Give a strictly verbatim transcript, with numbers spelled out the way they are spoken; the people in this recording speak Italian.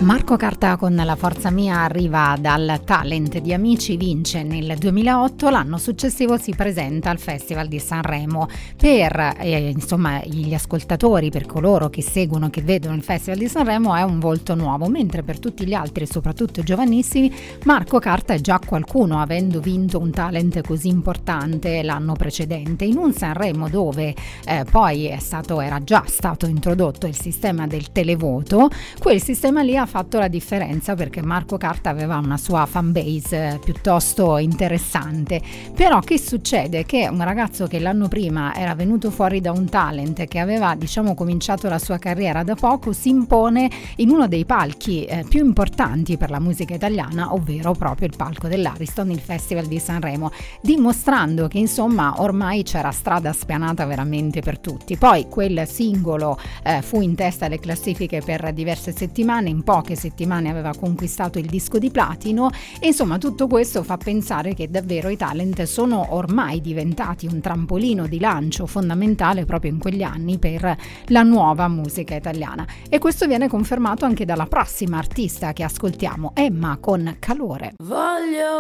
Marco Carta con La Forza Mia arriva dal talent di Amici, vince nel duemilaotto, l'anno successivo si presenta al Festival di Sanremo. Per eh, insomma gli ascoltatori, per coloro che seguono, che vedono il Festival di Sanremo, è un volto nuovo, mentre per tutti gli altri, soprattutto giovanissimi, Marco Carta è già qualcuno, avendo vinto un talent così importante l'anno precedente. In un Sanremo dove eh, poi è stato, era già stato introdotto il sistema del televoto, quel sistema lì ha fatto la differenza, perché Marco Carta aveva una sua fanbase piuttosto interessante. Però che succede? Che un ragazzo che l'anno prima era venuto fuori da un talent, che aveva diciamo cominciato la sua carriera da poco, si impone in uno dei palchi eh, più importanti per la musica italiana, ovvero proprio il palco dell'Ariston, il Festival di Sanremo, dimostrando che insomma ormai c'era strada spianata veramente per tutti. Poi quel singolo eh, fu in testa alle classifiche per diverse settimane, in poche settimane aveva conquistato il disco di platino, e insomma tutto questo fa pensare che davvero i talent sono ormai diventati un trampolino di lancio fondamentale proprio in quegli anni per la nuova musica italiana. E questo viene confermato anche dalla prossima artista che ascoltiamo, Emma con Calore. Voglio